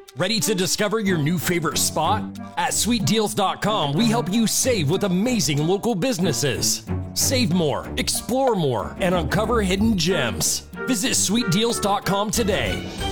Ready to discover your new favorite spot? At sweetdeals.com, we help you save with amazing local businesses. Save more, explore more, and uncover hidden gems. Visit sweetdeals.com today.